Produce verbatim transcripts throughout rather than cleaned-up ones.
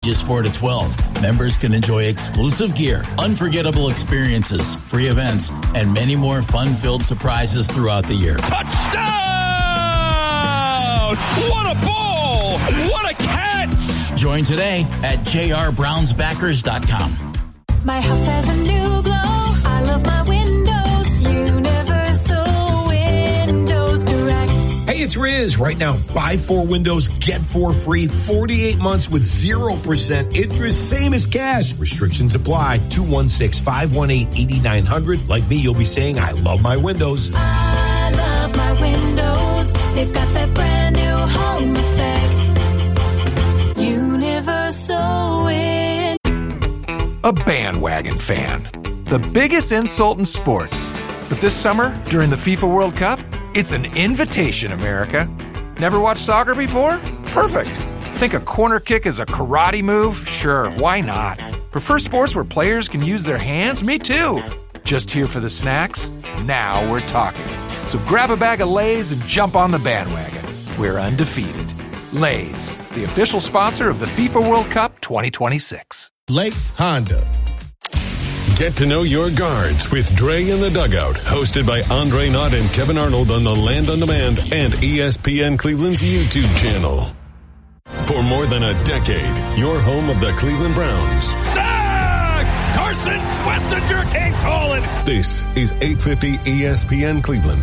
ages four to twelve. Members can enjoy exclusive gear, unforgettable experiences, free events, and many more fun-filled surprises throughout the year. Touchdown! What a ball! What a catch! Join today at j r browns backers dot com. My house has a new glow. I love my windows. Universal Windows Direct. Hey, it's Riz. Right now, buy four windows, get four free, forty-eight months with zero percent interest, same as cash. Restrictions apply. two one six, five one eight, eight nine zero zero. Like me, you'll be saying, I love my windows. I love my windows. They've got that brand new home effect. Universal Windows. A bandwagon fan. The biggest insult in sports. But this summer, during the FIFA World Cup, it's an invitation, America. Never watched soccer before? Perfect. Think a corner kick is a karate move? Sure, why not? Prefer sports where players can use their hands? Me too. Just here for the snacks? Now we're talking. So grab a bag of Lay's and jump on the bandwagon. We're undefeated. Lay's, the official sponsor of the FIFA World Cup twenty twenty-six. Lakes Honda. Get to know your guards with Dre in the Dugout, hosted by Andre Knott and Kevin Arnold on the Land on Demand and E S P N Cleveland's YouTube channel. For more than a decade, your home of the Cleveland Browns. Sack! Carson Schlesinger can't call it. This is eight fifty E S P N Cleveland.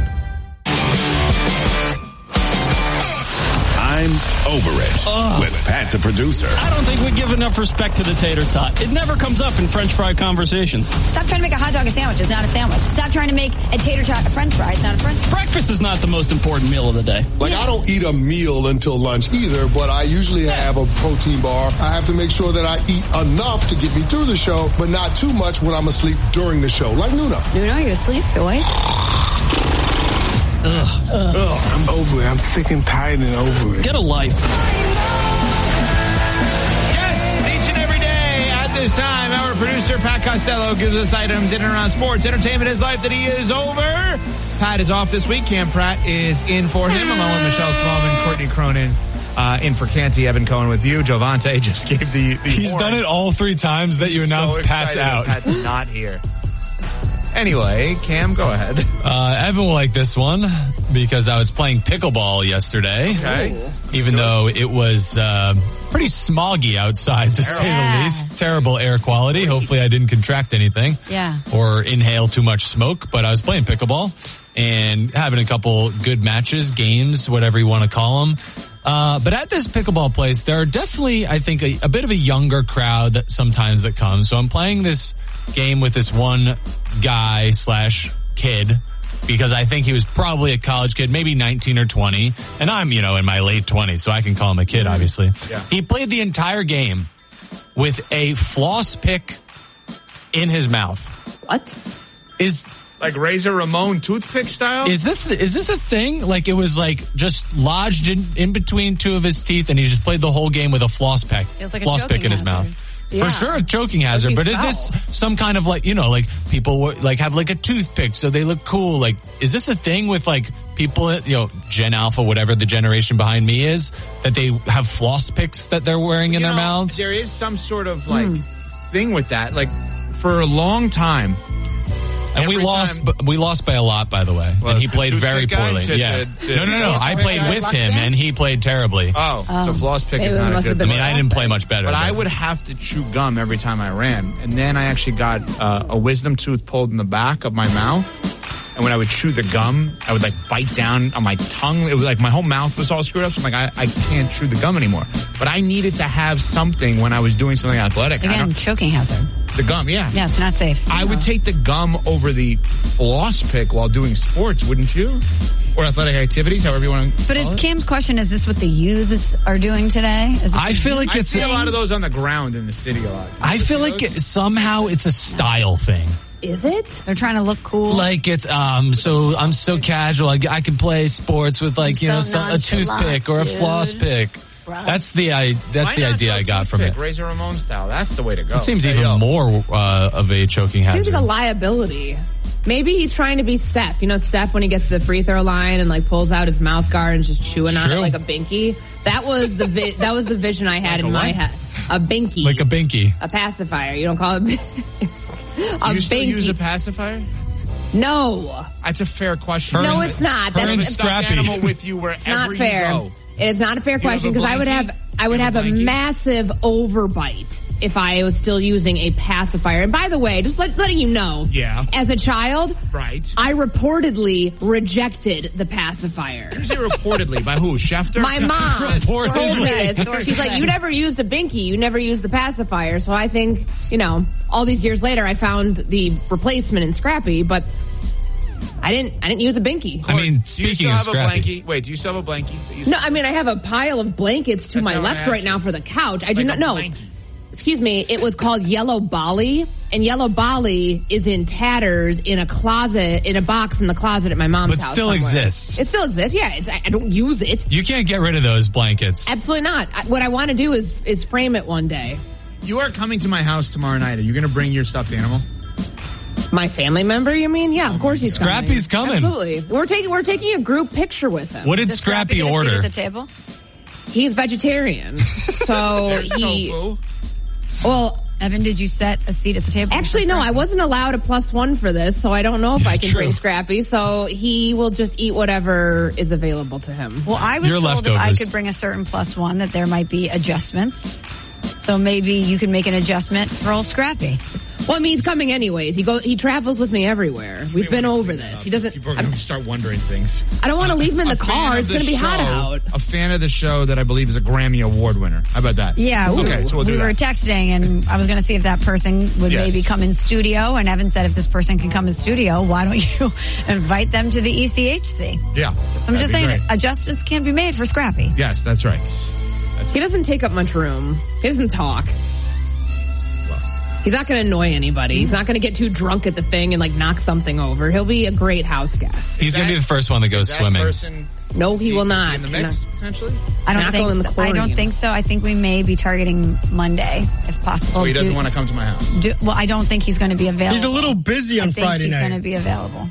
I'm over it Ugh. with Pat the producer. I don't think we give enough respect to the tater tot. It never comes up in French fry conversations. Stop trying to make a hot dog a sandwich. It's not a sandwich. Stop trying to make a tater tot a French fry. It's not a French fry. Breakfast is not the most important meal of the day. Like, yeah. I don't eat a meal until lunch either, but I usually have a protein bar. I have to make sure that I eat enough to get me through the show, but not too much when I'm asleep during the show. Like Nuno. Nuno, you asleep? Boy. Ugh. Ugh. I'm over it. I'm sick and tired and over it. Get a life. Yes, each and every day at this time, our producer, Pat Costello, gives us items in and around sports, entertainment, his life that he is over. Pat is off this week. Cam Pratt is in for him, along with Michelle Smallman, Courtney Cronin, uh, in for Canty, Evan Cohen with you. Jovante just gave the, the He's horn. done it all three times that you He's announced so Pat's out. Pat's not here. Anyway, Cam, go ahead. Uh, Evan will like this one because I was playing pickleball yesterday. Okay. Even Good. though it was uh, pretty smoggy outside, to say Yeah. the least. Terrible air quality. Hopefully I didn't contract anything. Yeah. Or inhale too much smoke. But I was playing pickleball and having a couple good matches, games, whatever you want to call them. Uh, but at this pickleball place, there are definitely, I think, a, a bit of a younger crowd that sometimes that comes. So I'm playing this game with this one guy slash kid because I think he was probably a college kid, maybe nineteen or twenty. And I'm, you know, in my late twenties, so I can call him a kid, obviously. Yeah. He played the entire game with a floss pick in his mouth. What? Is... Like Razor Ramon toothpick style? Is this is this a thing? Like it was like just lodged in, in between two of his teeth, and he just played the whole game with a floss pick, It was like a floss choking pick in his hazard. mouth. Yeah. For sure, a choking hazard. That'd But be is this foul. some kind of like, you know, like people were, like have like a toothpick so they look cool? Like, is this a thing with like people, you know, Gen Alpha, whatever the generation behind me is, that they have floss picks that they're wearing in You their know, mouths? There is some sort of like Hmm. thing with that. Like for a long time. And we every lost, time- we lost by a lot, by the way. Well, and he the played very toothpick guy? poorly. To- yeah. to- to- no, no, no. I toothpick played guy? with him, and he played terribly. Oh, so floss pick It is not a must have good been I mean, I didn't play much better. But I would have to chew gum every time I ran. And then I actually got uh, a wisdom tooth pulled in the back of my mouth. And when I would chew the gum, I would like bite down on my tongue. It was like my whole mouth was all screwed up. So I'm like, I, I can't chew the gum anymore. But I needed to have something when I was doing something athletic. I Again, don't- choking hazard. the gum, yeah. Yeah, it's not safe. I would take the gum over the floss pick while doing sports, wouldn't you? Or athletic activities, however you want to But is Cam's question, is this what the youths are doing today? Is this I feel like I it's see a lot of those on the ground in the city a lot. I feel like it, somehow it's a style thing. Is it? They're trying to look cool. Like it's um so I'm so casual. I, I can play sports with like I'm you know so some, a toothpick or a dude. floss pick. Bro. That's the I that's Why the not idea go I got from toothpick, it. Razor Ramon style. That's the way to go. It seems There even you go. more uh, of a choking hazard. Seems like a liability. Maybe he's trying to be Steph. You know, Steph when he gets to the free throw line and like pulls out his mouth guard and just chewing It's on it true. like a binky. That was the vi- that was the vision I had Like in a my what? head. A binky. Like a binky. A pacifier. You don't call it a Do you still binky. use a pacifier? No. That's a fair question. No, it's not. That's That's a stuffed animal with you wherever It's not you fair. go. It is not a fair Do you have question a because I would blankie? have I would You have have a a blankie? massive overbite if I was still using a pacifier. And by the way, just let, letting you know, Yeah. as a child, Right. I reportedly rejected the pacifier. You say reportedly by who? Schefter? My mom told me Reportedly. this. She's like, you never used a binky. You never used the pacifier. So I think, you know, all these years later, I found the replacement in Scrappy, but I didn't, I didn't use a binky. I mean, Do you speaking still of have Scrappy. a blankie? Wait, do you still have a blankie? that you No, still- I mean, I have a pile of blankets to That's my not what I left asked right you. now for the couch. I do Like not a know. blankie. Excuse me. It was called Yellow Bali, and Yellow Bali is in tatters in a closet, in a box in the closet at my mom's But house. still somewhere. exists. It still exists. Yeah, it's, I I don't use it. You can't get rid of those blankets. Absolutely not. I, what I want to do is is frame it one day. You are coming to my house tomorrow night. Are you going to bring your stuffed animal? My family member, you mean? Yeah, of course he's Scrappy's coming. Absolutely. We're taking we're taking a group picture with him. What did Scrappy Get a seat order? at the table? He's vegetarian, so There's he. tofu. Well, Evan, did you set a seat at the table? actually, for no, I Scrappy? wasn't allowed a plus one for this, so I don't know if I can True. bring Scrappy. So he will just eat whatever is available to him. Well, I was Your told if I leftovers. could bring a certain plus one that there might be adjustments. So maybe you can make an adjustment for old Scrappy. Well, I mean, he's coming anyways. He go he travels with me everywhere. We've been over this. He doesn't. People are going to start wondering things. I don't want to leave him in the A fan car. of It's the going to be hot show- out. A fan of the show that I believe is a Grammy Award winner. How about that? Yeah. Okay, we, so we'll do we were that. texting and I was going to see if that person would Yes. maybe come in studio. And Evan said if this person can come in studio, why don't you invite them to the E C H C? Yeah. So I'm that'd just be saying great. adjustments can be made for Scrappy. Yes, that's right. He doesn't take up much room. He doesn't talk. He's not going to annoy anybody. He's not going to get too drunk at the thing and like knock something over. He'll be a great house guest. He's going to be the first one that goes Is that swimming. person No, he will is not. in the Cannot- mix, potentially? I don't Not think going in the so. I don't chlorine. think so. I think we may be targeting Monday if possible. Oh, he doesn't Do- want to come to my house. do- well, I don't think he's going to be available. He's a little busy on I think Friday he's night. going to be available.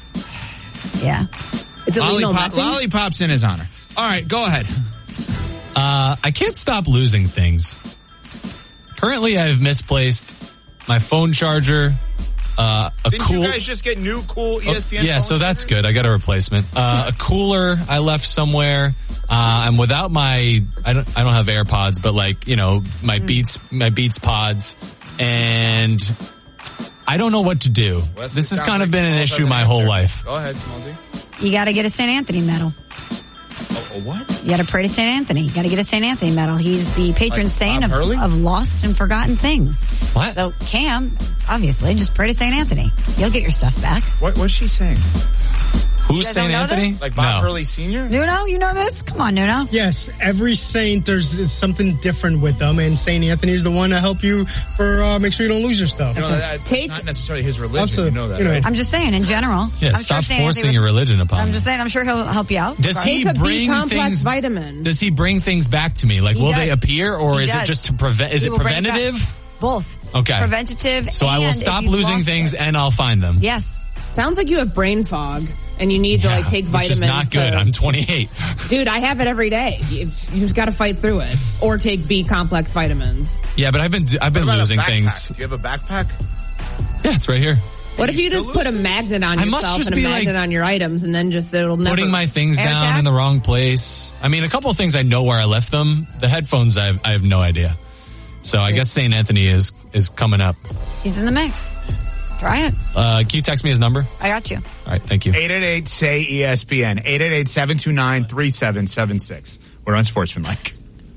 Yeah. Is it Lionel Lollipop, Messi? lollipops in his honor. All right, go ahead. Uh, I can't stop losing things. Currently, I've misplaced my phone charger, uh, a Didn't cool... you guys just get new cool E S P N Oh, yeah, phone so that's chargers? good. I got a replacement. Uh, a cooler I left somewhere. Uh, I'm without my. I don't. I don't have AirPods, but like you know, my Beats, my Beats pods, and I don't know what to do. Well, this has sounds kind of like been an Smalls issue has my an whole answer. life. Go ahead, Smallsy. You got to get a Saint Anthony medal. Oh, oh, what? You got to pray to Saint Anthony. You got to get a Saint Anthony medal. He's the patron Like saint Bob of, Hurley? of lost and forgotten things. What? So Cam, obviously, just pray to Saint Anthony. You'll get your stuff back. What what's she saying? Who's guys Saint don't know Anthony? this? Like Bob no. Hurley Senior? Nuno, you know this? Come on, Nuno. Yes, every saint there's is something different with them, and Saint Anthony is the one to help you for uh, make sure you don't lose your stuff. You know, that's Take- not necessarily his religion. Also, you know that, you know, right? I'm just saying, in general. Yeah, I'm stop sure Saint forcing Anthony your was- religion upon I'm me. just saying, I'm sure he'll help you out. Does he Take a bring B-complex things? vitamin. Does he bring things back to me? Like, He will they does. appear, or He is it does. just to prevent? Is He it will bring it back. preventative? Both. Okay. Preventative. So I will and stop if you've losing lost things it. and I'll find them. Yes. Sounds like you have brain fog and you need to like take Which vitamins. is not good. to- I'm twenty-eight. Dude, I have it every day. You, you just got to fight through it, or take B complex vitamins. Yeah, but I've been I've been What about a losing backpack? things. Do you have a backpack? Yeah, it's right here. What if you still just put a lose things? magnet on I must yourself just and a be, like, magnet on your items, and then just it'll never Putting my things Air down tag? in the wrong place. I mean, a couple of things I know where I left them. The headphones, I have, I have no idea. So I guess Saint Anthony is is coming up. He's in the mix. Try it. Uh, can you text me his number? I got you. All right, thank you. eight eight eight, S A Y, E S P N. eight eight eight, seven two nine, three seven seven six. We're on Sportsmanlike.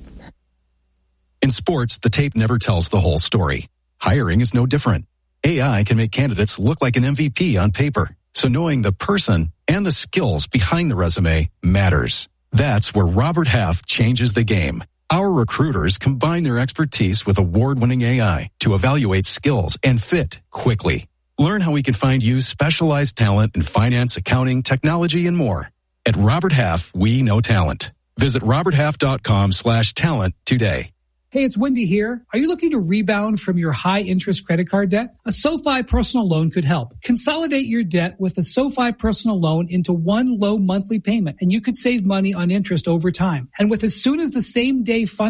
In sports, the tape never tells the whole story. Hiring is no different. A I can make candidates look like an M V P on paper. So knowing the person and the skills behind the resume matters. That's where Robert Half changes the game. Our recruiters combine their expertise with award-winning A I to evaluate skills and fit quickly. Learn how we can find you specialized talent in finance, accounting, technology, and more. At Robert Half, we know talent. Visit roberthalf.com slash talent today. Hey, it's Wendy here. Are you looking to rebound from your high-interest credit card debt? A SoFi personal loan could help. Consolidate your debt with a SoFi personal loan into one low monthly payment, and you could save money on interest over time. And with as soon as the same day funding,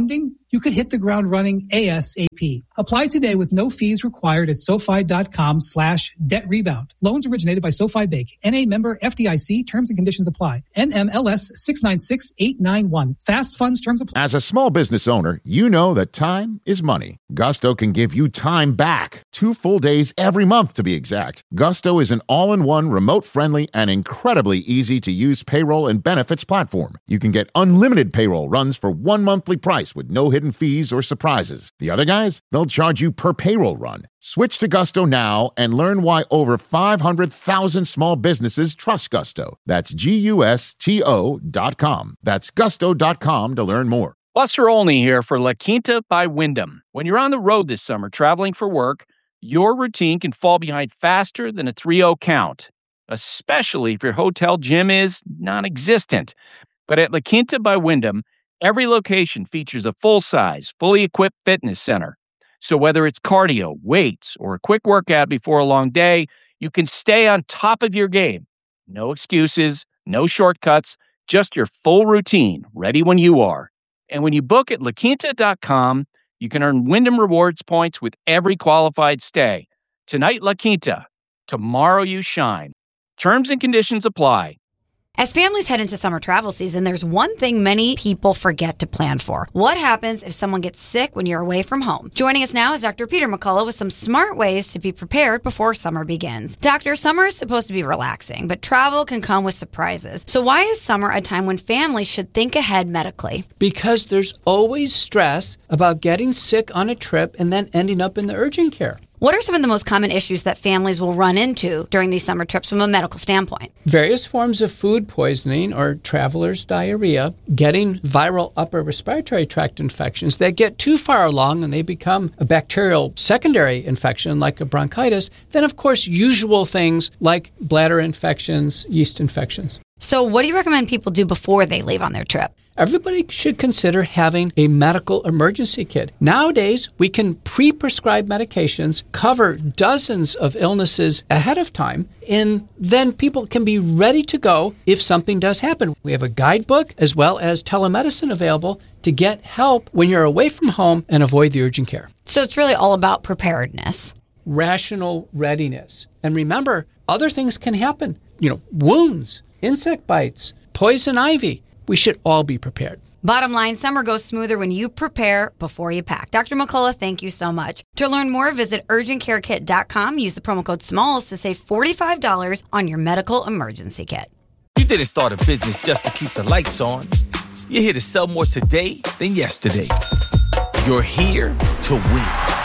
you could hit the ground running ASAP. Apply today with no fees required at SoFi.com slash debt rebound. Loans originated by SoFi Bank. N A member F D I C. Terms and conditions apply. N M L S six nine six eight nine one. Fast funds terms apply. As a small business owner, you know that time is money. Gusto can give you time back. Two full days every month, to be exact. Gusto is an all-in-one, remote-friendly, and incredibly easy-to-use payroll and benefits platform. You can get unlimited payroll runs for one monthly price with no hidden fees or surprises. The other guys, they'll charge you per payroll run. Switch to Gusto now and learn why over five hundred thousand small businesses trust Gusto. That's G U S T O dot com. That's gusto dot com to learn more. Buster Olney here for La Quinta by Wyndham. When you're on the road this summer traveling for work, your routine can fall behind faster than a three oh count, especially if your hotel gym is non-existent. But at La Quinta by Wyndham, every location features a full-size, fully equipped fitness center. So whether it's cardio, weights, or a quick workout before a long day, you can stay on top of your game. No excuses, no shortcuts, just your full routine, ready when you are. And when you book at La Quinta dot com, you can earn Wyndham Rewards points with every qualified stay. Tonight, La Quinta. Tomorrow, you shine. Terms and conditions apply. As families head into summer travel season, there's one thing many people forget to plan for. What happens if someone gets sick when you're away from home? Joining us now is Doctor Peter McCullough with some smart ways to be prepared before summer begins. Doctor, summer is supposed to be relaxing, but travel can come with surprises. So why is summer a time when families should think ahead medically? Because there's always stress about getting sick on a trip and then ending up in the urgent care. What are some of the most common issues that families will run into during these summer trips from a medical standpoint? Various forms of food poisoning or traveler's diarrhea, getting viral upper respiratory tract infections that get too far along and they become a bacterial secondary infection like a bronchitis. Then, of course, usual things like bladder infections, yeast infections. So what do you recommend people do before they leave on their trip? Everybody should consider having a medical emergency kit. Nowadays, we can pre-prescribe medications, cover dozens of illnesses ahead of time, and then people can be ready to go if something does happen. We have a guidebook as well as telemedicine available to get help when you're away from home and avoid the urgent care. So it's really all about preparedness. Rational readiness. And remember, other things can happen. You know, wounds, insect bites, poison ivy. We should all be prepared. Bottom line, summer goes smoother when you prepare before you pack. Doctor McCullough, thank you so much. To learn more, visit urgent care kit dot com. Use the promo code SMALLS to save forty-five dollars on your medical emergency kit. You didn't start a business just to keep the lights on. You're here to sell more today than yesterday. You're here to win.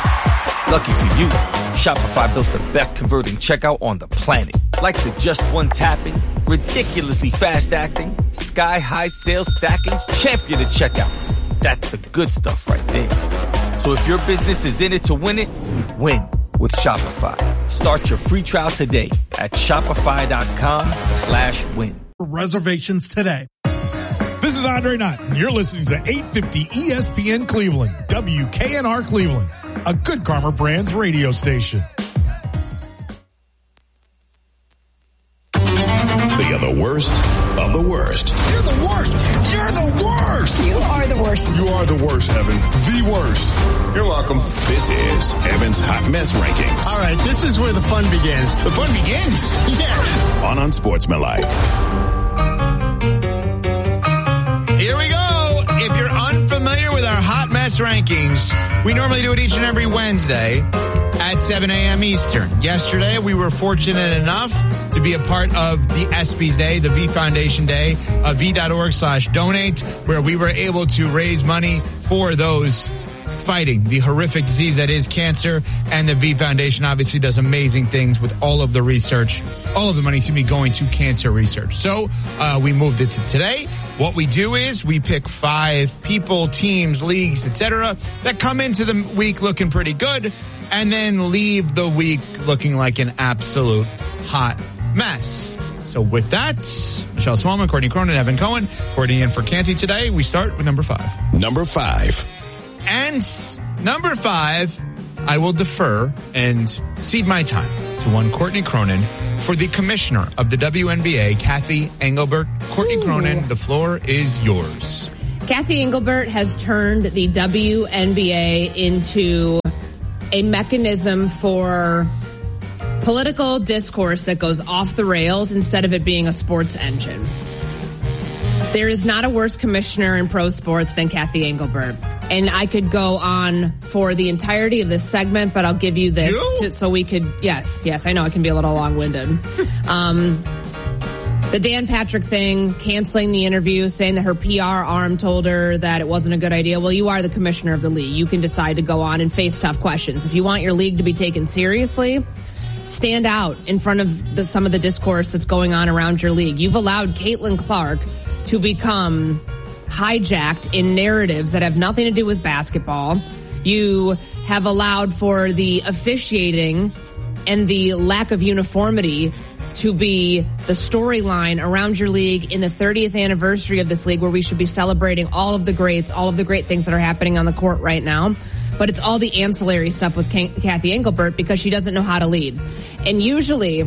Lucky for you, Shopify built the best converting checkout on the planet. Like the just one tapping, ridiculously fast acting, sky-high sales stacking, champion of checkouts. That's the good stuff right there. So if your business is in it to win it, win with Shopify. Start your free trial today at shopify.com slash win. Reservations today. This is Andre Knott, and you're listening to eight fifty E S P N Cleveland, W K N R Cleveland, a Good Karma Brands radio station. They are the worst of the worst. You're the worst. You're the worst. You are the worst. You are the worst, Evan. The worst. You're welcome. This is Evan's Hot Mess Rankings. All right, this is where the fun begins. The fun begins? Yeah. On Unsportsmanlike. Here we go. If you're unfamiliar with our Hot Mess Rankings, we normally do it each and every Wednesday at seven a.m. Eastern. Yesterday, we were fortunate enough to be a part of the ESPYs Day, the V Foundation Day, uh, v.org slash donate, where we were able to raise money for those fighting the horrific disease that is cancer. And the V Foundation obviously does amazing things with all of the research, all of the money to be going to cancer research. So uh, we moved it to today. What we do is we pick five people, teams, leagues, et cetera, that come into the week looking pretty good and then leave the week looking like an absolute hot mess. So with that, Michelle Smallman, Courtney Cronin, Evan Cohen, Courtney in for Canty today. We start with number five. Number five. And number five, I will defer and cede my time to one Courtney Cronin for the commissioner of the W N B A, Kathy Engelbert. Courtney Ooh. Cronin, the floor is yours. Kathy Engelbert has turned the W N B A into a mechanism for political discourse that goes off the rails instead of it being a sports engine. There is not a worse commissioner in pro sports than Kathy Engelbert. And I could go on for the entirety of this segment, but I'll give you this to, so we could, yes, yes, I know it can be a little long-winded. Um, the Dan Patrick thing, canceling the interview, saying that her P R arm told her that it wasn't a good idea. Well, you are the commissioner of the league. You can decide to go on and face tough questions. If you want your league to be taken seriously, stand out in front of the, some of the discourse that's going on around your league. You've allowed Caitlin Clark to become hijacked in narratives that have nothing to do with basketball. You have allowed for the officiating and the lack of uniformity to be the storyline around your league in the thirtieth anniversary of this league, where we should be celebrating all of the greats, all of the great things that are happening on the court right now. But it's all the ancillary stuff with Kathy Engelbert because she doesn't know how to lead. And usually,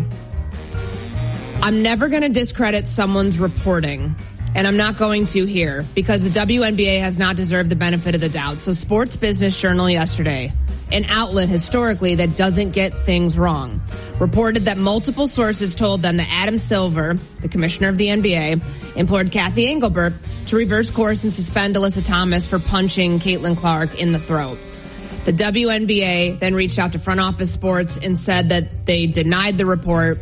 I'm never going to discredit someone's reporting. And I'm not going to here because the W N B A has not deserved the benefit of the doubt. So Sports Business Journal yesterday, an outlet historically that doesn't get things wrong, reported that multiple sources told them that Adam Silver, the commissioner of the N B A, implored Kathy Engelbert to reverse course and suspend Alyssa Thomas for punching Caitlin Clark in the throat. The W N B A then reached out to Front Office Sports and said that they denied the report.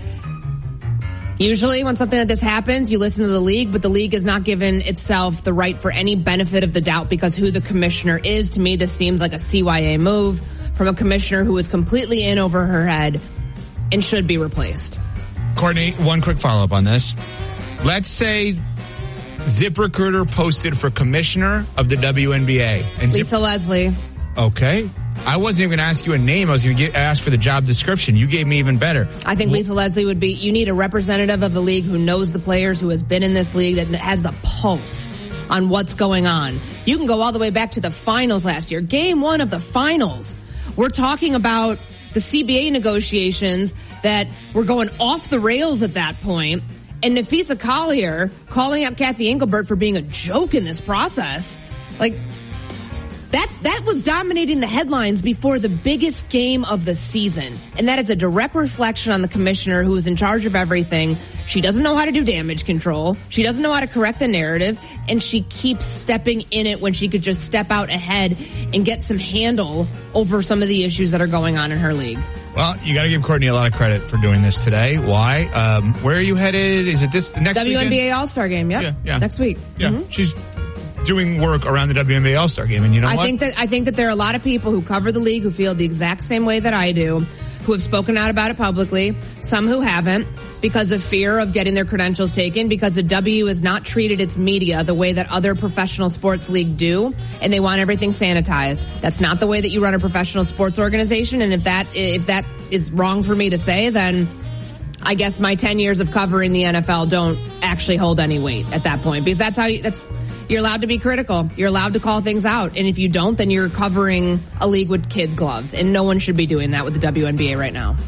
Usually when something like this happens, you listen to the league, but the league has not given itself the right for any benefit of the doubt because who the commissioner is. To me, this seems like a C Y A move from a commissioner who is completely in over her head and should be replaced. Courtney, one quick follow-up on this. Let's say ZipRecruiter posted for commissioner of the W N B A. And Lisa Zip- Leslie. Okay. I wasn't even going to ask you a name. I was going to ask for the job description. You gave me even better. I think Lisa Leslie would be, you need a representative of the league who knows the players, who has been in this league, that has the pulse on what's going on. You can go all the way back to the finals last year. Game one of the finals. We're talking about the C B A negotiations that were going off the rails at that point. And Nafisa Collier calling out Kathy Engelbert for being a joke in this process. Like, That's, that was dominating the headlines before the biggest game of the season. And that is a direct reflection on the commissioner who is in charge of everything. She doesn't know how to do damage control. She doesn't know how to correct the narrative. And she keeps stepping in it when she could just step out ahead and get some handle over some of the issues that are going on in her league. Well, you got to give Courtney a lot of credit for doing this today. Why? Um, where are you headed? Is it this next W N B A weekend? All-Star game, yep. Yeah, yeah. Next week. Yeah, Mm-hmm. she's doing work around the W N B A All-Star game, and you know I what? think that I think that there are a lot of people who cover the league who feel the exact same way that I do, who have spoken out about it publicly, some who haven't, because of fear of getting their credentials taken, because the W has not treated its media the way that other professional sports league do, and they want everything sanitized. That's not the way that you run a professional sports organization, and if that if that is wrong for me to say, then I guess my ten years of covering the N F L don't actually hold any weight at that point, because that's how you, that's you're allowed to be critical. You're allowed to call things out. And if you don't, then you're covering a league with kid gloves. And no one should be doing that with the W N B A right now.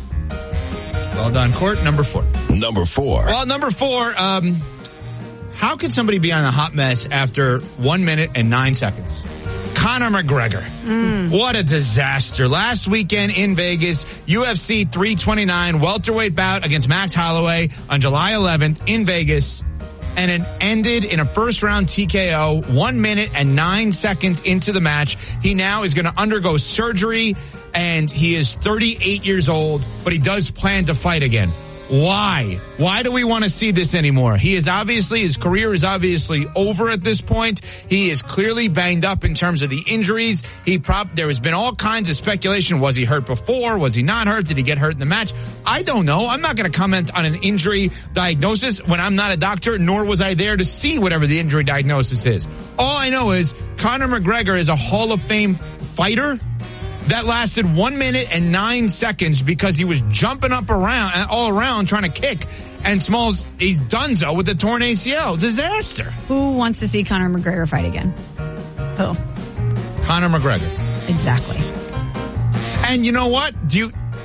Well done, Court. Number four. Number four. Well, number four, um, how could somebody be on a hot mess after one minute and nine seconds? Conor McGregor. Mm. What a disaster. Last weekend in Vegas, U F C three twenty-nine welterweight bout against Max Holloway on July eleventh in Vegas. And it ended in a first-round T K O, one minute and nine seconds into the match. He now is going to undergo surgery, and he is thirty-eight years old, but he does plan to fight again. Why? Why do we want to see this anymore? He is obviously, his career is obviously over at this point. He is clearly banged up in terms of the injuries. He prop, there has been all kinds of speculation. Was he hurt before? Was he not hurt? Did he get hurt in the match? I don't know. I'm not going to comment on an injury diagnosis when I'm not a doctor, nor was I there to see whatever the injury diagnosis is. All I know is Conor McGregor is a Hall of Fame fighter that lasted one minute and nine seconds because he was jumping up around, all around, trying to kick. And Smalls, he's donezo with the torn A C L. Disaster. Who wants to see Conor McGregor fight again? Who? Conor McGregor. Exactly. And you know what? Do you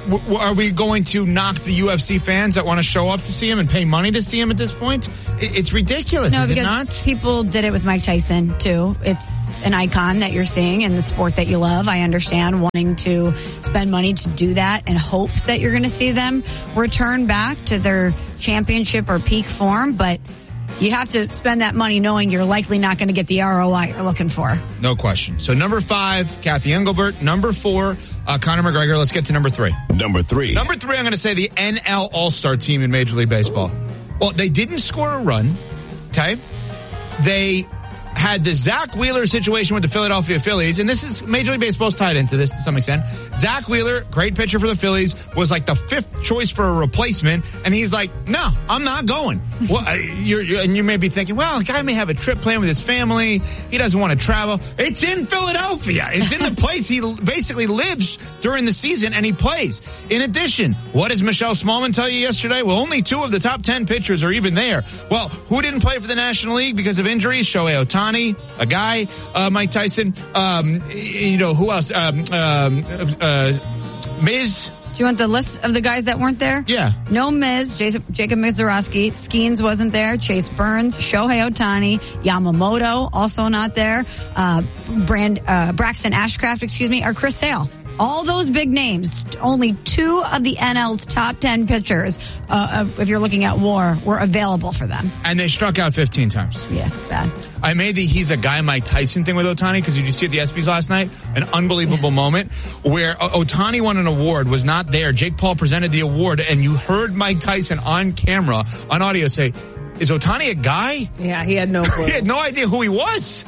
w- are we going to knock the U F C fans that want to show up to see him and pay money to see him at this point? It, it's ridiculous, No, is it because not? people did it with Mike Tyson, too. It's an icon that you're seeing in the sport that you love. I understand wanting to spend money to do that in hopes that you're going to see them return back to their championship or peak form, but you have to spend that money knowing you're likely not going to get the R O I you're looking for. No question. So number five, Kathy Engelbert. Number four, uh, Conor McGregor. Let's get to number three. Number three. Number three, I'm going to say the N L All-Star team in Major League Baseball. Well, they didn't score a run, okay? They had the Zach Wheeler situation with the Philadelphia Phillies, and this is Major League Baseball's tied into this to some extent. Zach Wheeler, great pitcher for the Phillies, was like the fifth choice for a replacement, and he's like, no, I'm not going. Well, uh, you're, you're, and you may be thinking, well, the guy may have a trip planned with his family. He doesn't want to travel. It's in Philadelphia. It's in the place he basically lives during the season, and he plays. In addition, what does Michelle Smallman tell you yesterday? Well, only two of the top ten pitchers are even there. Well, who didn't play for the National League because of injuries? Shohei Ohtani. A guy, uh, Mike Tyson, um, you know, who else? Um, um, uh, Miz. Do you want the list of the guys that weren't there? Yeah. No Miz, Jason, Jacob Mizorowski, Skeens wasn't there, Chase Burns, Shohei Ohtani, Yamamoto, also not there, uh, Brand, uh, Braxton Ashcraft, excuse me, or Chris Sale. All those big names, only two of the N L's top ten pitchers, uh, if you're looking at WAR, were available for them. And they struck out fifteen times. Yeah, bad. I made the he's a guy Mike Tyson thing with Ohtani because did you see at the ESPYs last night? An unbelievable yeah. moment where Ohtani won an award, was not there. Jake Paul presented the award, and you heard Mike Tyson on camera, on audio say, is Ohtani a guy? Yeah, he had no clue. He had no idea who he was.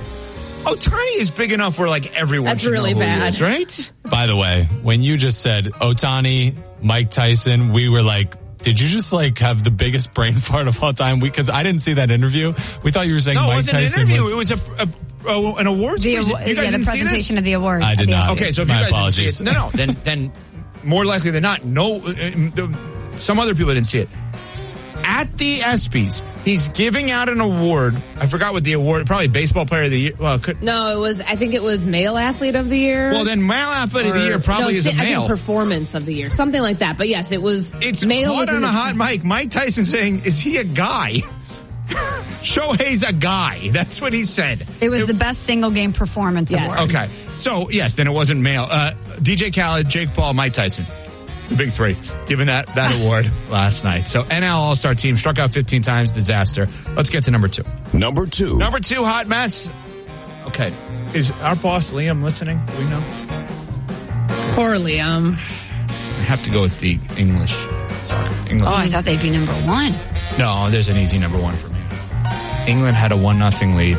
Ohtani is big enough where like everyone That's should really know who bad. he is, right? By the way, when you just said Ohtani, Mike Tyson, we were like, did you just like have the biggest brain fart of all time? Because I didn't see that interview. We thought you were saying no, Mike it wasn't Tyson an interview. was... It was a, a, a an awards. The, presentation. awa- You guys yeah, the didn't see presentation this? of the award. I did not. Okay, so if My you guys apologies. didn't see it, no, no, then then more likely than not, no. Uh, some other people didn't see it. At the ESPYs, he's giving out an award. I forgot what the award. Probably baseball player of the year. Well, could, no, it was. I think it was male athlete of the year. Well, then male athlete or, of the year probably no, is a I male. think performance of the year, something like that. But yes, it was. It's male caught on in a the hot mic. Mike Tyson saying, "Is he a guy?" Shohei's a guy. That's what he said. It was it, the best single game performance yes. award. Okay, so yes, then it wasn't male. Uh, D J Khaled, Jake Paul, Mike Tyson. The big three, given that, that award last night. So N L All-Star team struck out fifteen times, disaster. Let's get to number two. Number two. Number two, hot mess. Okay. Is our boss Liam listening? Do we know? Poor Liam. I have to go with the English. Soccer. England. Oh, I thought they'd be number one. No, there's an easy number one for me. England had a one nothing lead.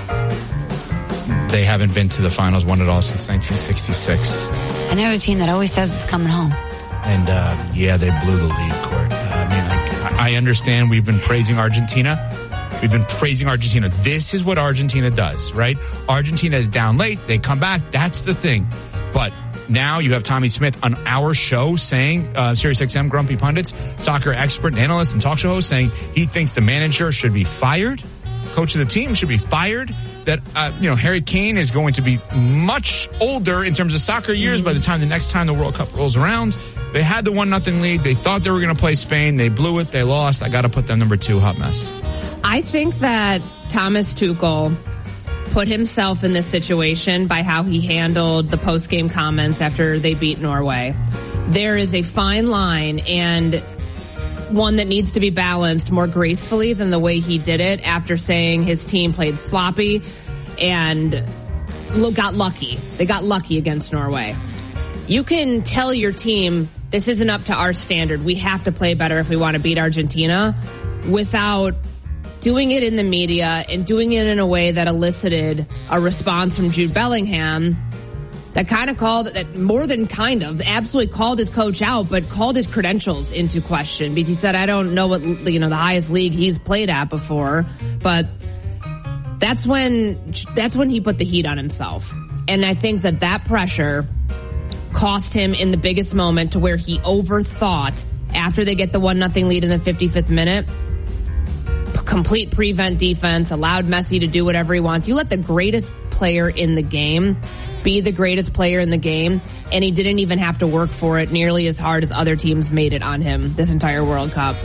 They haven't been to the finals, won it all since nineteen sixty-six. And they're a team that always says it's coming home. And, uh, yeah, they blew the lead, Court. Uh, I mean, like, I understand we've been praising Argentina. We've been praising Argentina. This is what Argentina does, right? Argentina is down late. They come back. That's the thing. But now you have Tommy Smith on our show saying, uh, Sirius X M Grumpy Pundits, soccer expert and analyst and talk show host, saying he thinks the manager should be fired. Coach of the team should be fired. That, uh, you know, Harry Kane is going to be much older in terms of soccer years by the time the next time the World Cup rolls around. They had the one nothing lead. They thought they were going to play Spain. They blew it. They lost. I got to put them number two, hot mess. I think that Thomas Tuchel put himself in this situation by how he handled the post-game comments after they beat Norway. There is a fine line and one that needs to be balanced more gracefully than the way he did it after saying his team played sloppy and got lucky. They got lucky against Norway. You can tell your team, this isn't up to our standard. We have to play better if we want to beat Argentina, without doing it in the media and doing it in a way that elicited a response from Jude Bellingham that kind of called, that more than kind of, absolutely called his coach out, but called his credentials into question because he said, I don't know what, you know, the highest league he's played at before, but that's when, that's when he put the heat on himself. And I think that that pressure cost him in the biggest moment to where he overthought after they get the one nothing lead in the fifty-fifth minute. Complete prevent defense, allowed Messi to do whatever he wants. You let the greatest player in the game be the greatest player in the game, and he didn't even have to work for it nearly as hard as other teams made it on him this entire World Cup.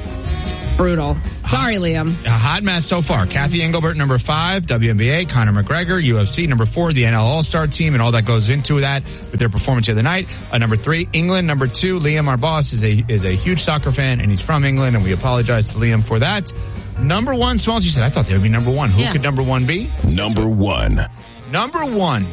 Brutal. Sorry, Liam. A hot mess so far. Kathy Engelbert, number five, W N B A, Conor McGregor, U F C, number four, the N L All-Star team, and all that goes into that with their performance the other night. Uh, number three, England. Number two, Liam, our boss, is a is a huge soccer fan, and he's from England, and we apologize to Liam for that. Number one, Smalls, you said, I thought they would be number one. Who Yeah. could number one be? Number one. Number one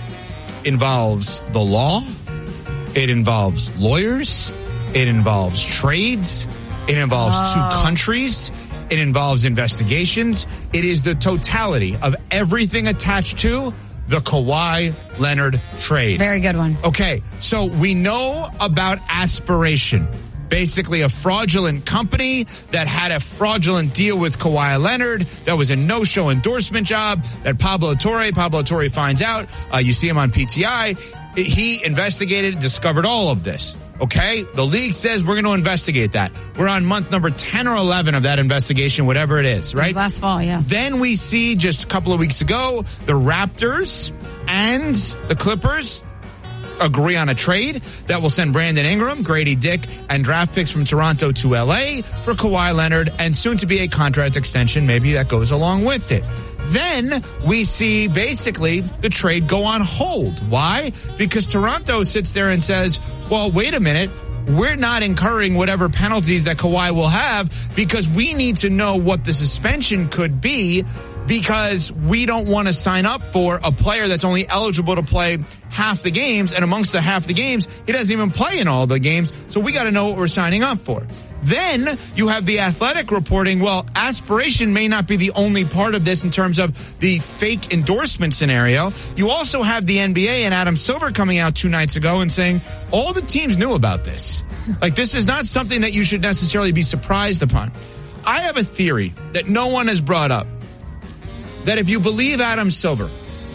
involves the law. It involves lawyers. It involves trades. It involves Oh. two countries. It involves investigations. It is the totality of everything attached to the Kawhi Leonard trade. Very good one. Okay, so we know about Aspiration. Basically a fraudulent company that had a fraudulent deal with Kawhi Leonard. That was a no-show endorsement job that Pablo Torre, Pablo Torre finds out. Uh, you see him on P T I. He investigated, discovered all of this. Okay? The league says we're going to investigate that. We're on month number ten or eleven of that investigation, whatever it is, right? Last fall, yeah. Then we see just a couple of weeks ago, the Raptors and the Clippers agree on a trade that will send Brandon Ingram, Grady Dick, and draft picks from Toronto to L A for Kawhi Leonard, and soon to be a contract extension. Maybe that goes along with it. Then we see basically the trade go on hold. Why? Because Toronto sits there and says, well, wait a minute. We're not incurring whatever penalties that Kawhi will have because we need to know what the suspension could be, because we don't want to sign up for a player that's only eligible to play half the games, and amongst the half the games, he doesn't even play in all the games, so we got to know what we're signing up for. Then you have the Athletic reporting, well, Aspiration may not be the only part of this in terms of the fake endorsement scenario. You also have the N B A and Adam Silver coming out two nights ago and saying all the teams knew about this. Like, this is not something that you should necessarily be surprised upon. I have a theory that no one has brought up, that if you believe Adam Silver,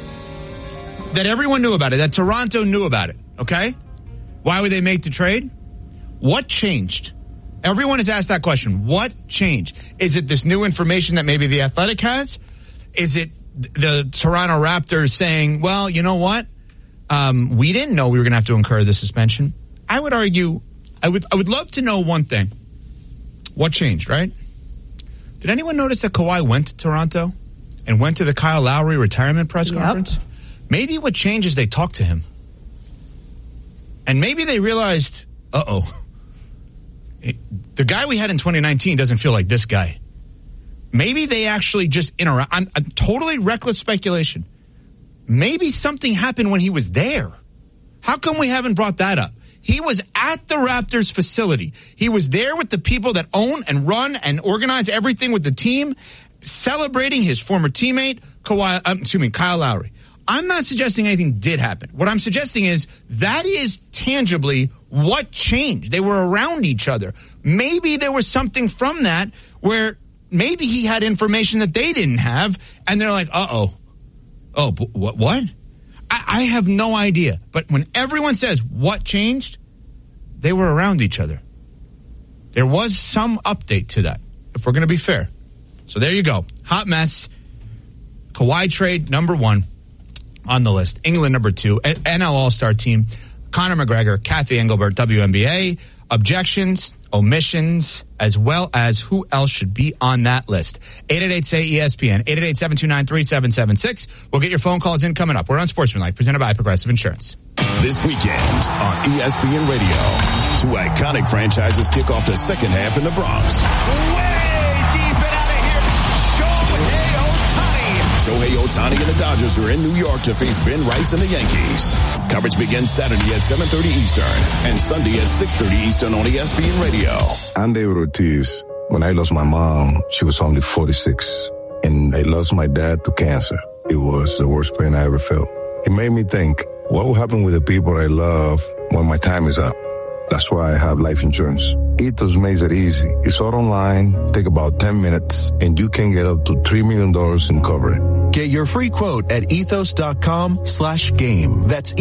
that everyone knew about it, that Toronto knew about it, okay? Why would they make the trade? What changed? Everyone has asked that question. What changed? Is it this new information that maybe the Athletic has? Is it the Toronto Raptors saying, well, you know what? Um, we didn't know we were going to have to incur the suspension. I would argue, I would, I would love to know one thing. What changed, right? Did anyone notice that Kawhi went to Toronto and went to the Kyle Lowry retirement press Yep. conference? Maybe what changed is they talked to him. And maybe they realized, uh-oh, the guy we had in twenty nineteen doesn't feel like this guy. Maybe they actually just interact. I'm, I'm totally reckless speculation. Maybe something happened when he was there. How come we haven't brought that up? He was at the Raptors facility. He was there with the people that own and run and organize everything with the team, celebrating his former teammate, Kawhi, um, excuse me, Kyle Lowry. I'm not suggesting anything did happen. What I'm suggesting is that is tangibly what changed. They were around each other. Maybe there was something from that where maybe he had information that they didn't have, and they're like, uh-oh. Oh, what? What? I, I have no idea. But when everyone says what changed, they were around each other. There was some update to that, if we're going to be fair. So there you go. Hot mess. Kawhi trade, number one on the list. England, number two. N L All-Star team. Conor McGregor, Kathy Engelbert, W N B A. Objections, omissions, as well as who else should be on that list. eight eight eight, S A Y, E S P N. eight eight eight, seven two nine, three seven seven six. We'll get your phone calls in coming up. We're on Sportsmanlike, presented by Progressive Insurance. This weekend on E S P N Radio, two iconic franchises kick off the second half in the Bronx. Shohei Ohtani and the Dodgers are in New York to face Ben Rice and the Yankees. Coverage begins Saturday at seven thirty Eastern and Sunday at six thirty Eastern on E S P N Radio. I'm David Ortiz. When I lost my mom, she was only forty-six. And I lost my dad to cancer. It was the worst pain I ever felt. It made me think, what will happen with the people I love when my time is up? That's why I have life insurance. Ethos makes it easy. It's all online, take about ten minutes, and you can get up to three million dollars in coverage. Get your free quote at ethos.com slash game. That's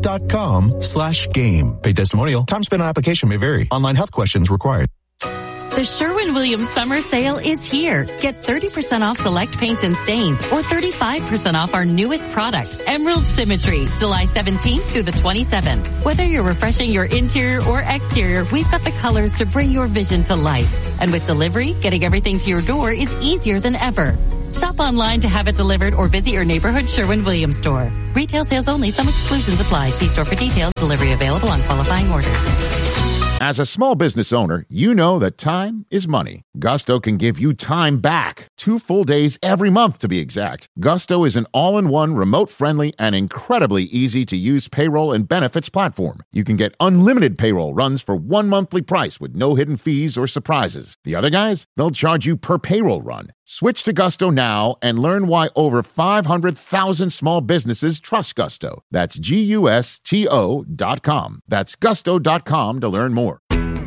ethos.com slash game. Paid testimonial. Time spent on application may vary. Online health questions required. The Sherwin-Williams summer sale is here. Get thirty percent off select paints and stains or thirty-five percent off our newest product, Emerald Symmetry, July seventeenth through the twenty-seventh. Whether you're refreshing your interior or exterior, we've got the colors to bring your vision to life. And with delivery, getting everything to your door is easier than ever. Shop online to have it delivered or visit your neighborhood Sherwin-Williams store. Retail sales only. Some exclusions apply. See store for details. Delivery available on qualifying orders. As a small business owner, you know that time is money. Gusto can give you time back. Two full days every month, to be exact. Gusto is an all-in-one, remote-friendly, and incredibly easy-to-use payroll and benefits platform. You can get unlimited payroll runs for one monthly price with no hidden fees or surprises. The other guys, they'll charge you per payroll run. Switch to Gusto now and learn why over five hundred thousand small businesses trust Gusto. That's G U S T O dot com. That's gusto dot com to learn more.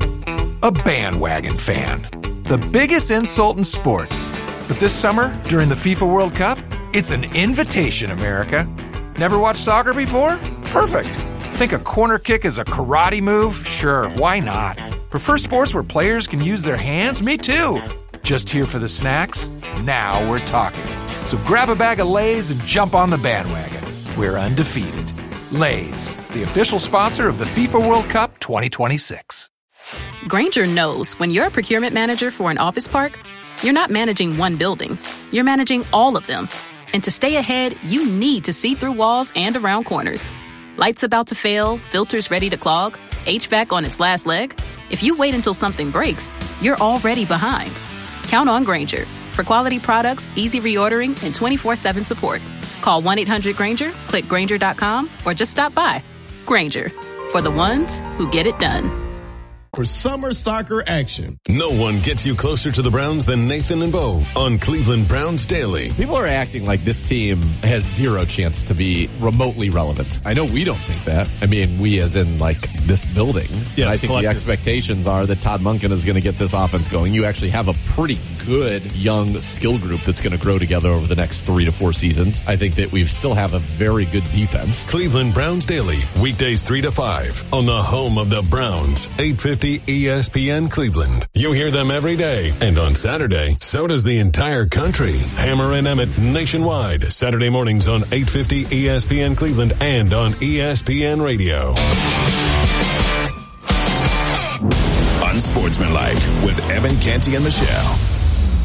A bandwagon fan. The biggest insult in sports. But this summer, during the FIFA World Cup, it's an invitation, America. Never watched soccer before? Perfect. Think a corner kick is a karate move? Sure, why not? Prefer sports where players can use their hands? Me too. Just here for the snacks? Now we're talking. So grab a bag of Lay's and jump on the bandwagon. We're undefeated. Lay's, the official sponsor of the FIFA World Cup twenty twenty-six. Grainger knows when you're a procurement manager for an office park, you're not managing one building. You're managing all of them. And to stay ahead, you need to see through walls and around corners. Lights about to fail, filters ready to clog, H V A C on its last leg. If you wait until something breaks, you're already behind. Count on Grainger for quality products, easy reordering, and twenty-four seven support. Call one eight hundred Grainger, click Grainger dot com, or just stop by. Grainger, for the ones who get it done. For summer soccer action. No one gets you closer to the Browns than Nathan and Bo on Cleveland Browns Daily. People are acting like this team has zero chance to be remotely relevant. I know we don't think that. I mean, we as in, like, this building. Yeah, I think collective. The expectations are that Todd Monken is going to get this offense going. You actually have a pretty good young skill group that's going to grow together over the next three to four seasons. I think that we still have a very good defense. Cleveland Browns Daily, weekdays three to five on the home of the Browns, eight fifty E S P N Cleveland. You hear them every day, and on Saturday, so does the entire country. Hammer and Emmett nationwide, Saturday mornings on eight fifty E S P N Cleveland and on E S P N Radio. Unsportsmanlike with Evan Canty and Michelle.